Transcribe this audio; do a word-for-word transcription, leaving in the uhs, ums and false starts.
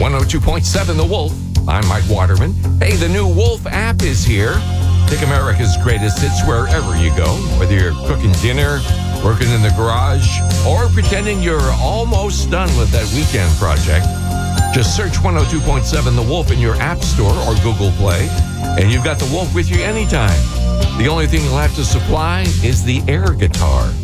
one oh two point seven The Wolf. I'm Mike Waterman. Hey, the new Wolf app is here. Pick America's greatest hits wherever you go, whether you're cooking dinner, working in the garage, or pretending you're almost done with that weekend project. Just search one oh two point seven The Wolf in your App Store or Google Play, and you've got The Wolf with you anytime. The only thing you'll have to supply is the air guitar.